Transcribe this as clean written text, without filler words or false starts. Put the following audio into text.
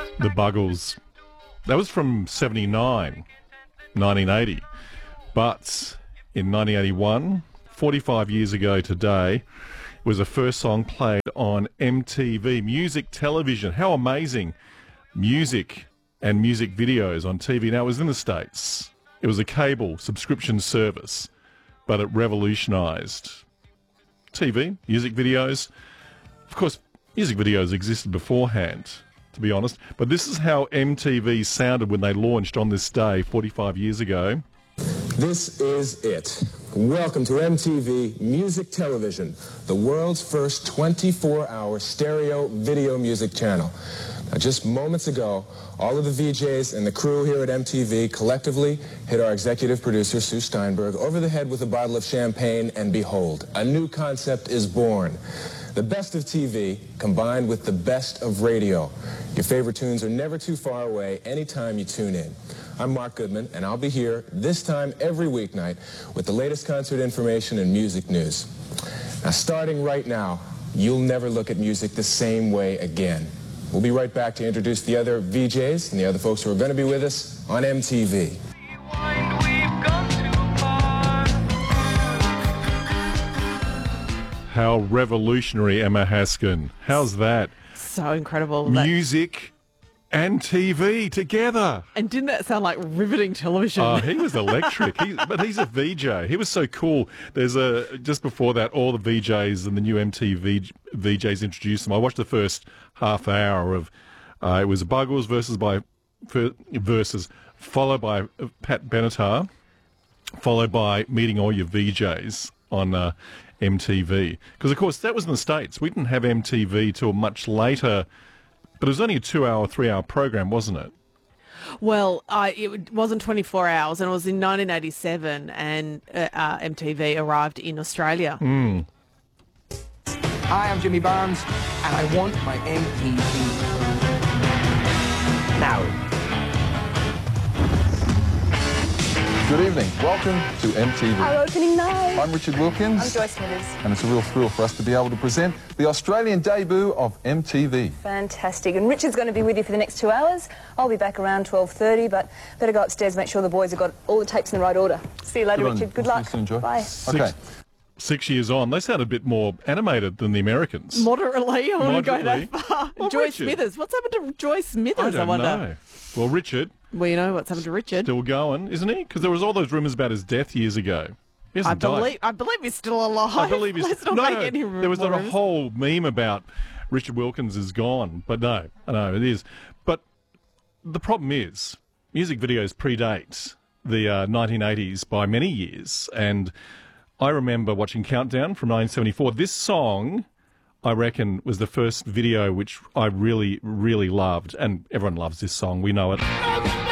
The Buggles. That was from 79, 1980. But in 1981, 45 years ago today, it was the first song played on MTV, music television. How amazing. Music and music videos on TV. Now, it was in the States. It was a cable subscription service, but it revolutionised TV, music videos. Of course, music videos existed beforehand, to be honest, but this is how MTV sounded when they launched on this day 45 years ago. This is it. Welcome to MTV Music Television, the world's first 24-hour stereo video music channel. Now, just moments ago, all of the VJs and the crew here at MTV collectively hit our executive producer, Sue Steinberg, over the head with a bottle of champagne, and behold, a new concept is born. The best of TV combined with the best of radio. Your favorite tunes are never too far away anytime you tune in. I'm Mark Goodman, and I'll be here this time every weeknight with the latest concert information and music news. Now, starting right now, you'll never look at music the same way again. We'll be right back to introduce the other VJs and the other folks who are going to be with us on MTV. How revolutionary, Emma Haskin. How's that? So incredible. Music and TV together. And didn't that sound like riveting television? Oh, he was electric. But he's a VJ. He was so cool. There's just before that, all the VJs and the new MTV VJs introduced them. I watched the first half hour of, it was Buggles versus, followed by Pat Benatar, followed by meeting all your VJs on MTV. Because, of course, that was in the States. We didn't have MTV till much later. But it was only a 2-hour, 3-hour program, wasn't it? Well, it wasn't 24 hours, and it was in 1987, and MTV arrived in Australia. Hi, I'm Jimmy Barnes, and I want my MTV now. Good evening. Welcome to MTV. Our opening night. I'm Richard Wilkins. I'm Joyce Smithers. And it's a real thrill for us to be able to present the Australian debut of MTV. Fantastic. And Richard's going to be with you for the next 2 hours. I'll be back around 12:30, but better go upstairs and make sure the boys have got all the tapes in the right order. See you later, Richard. Good luck. See you soon, Joy. Bye. Okay. 6 years on, they sound a bit more animated than the Americans. Moderately. I want to go that Moderately. far. Well, Joyce Richard. Smithers. What's happened to Joyce Smithers, I wonder? know. Well, Richard, Well, you know what's happened to Richard. still going, isn't he? Because there was all those rumours about his death years ago. He hasn't died. I believe he's still alive. I believe he's... Let's not make any there was more a rumours. whole meme about Richard Wilkins is gone. But no, I know it is. But the problem is, music videos predate the 1980s by many years. And I remember watching Countdown from 1974. This song, I reckon, was the first video which I really, really loved. And everyone loves this song. We know it.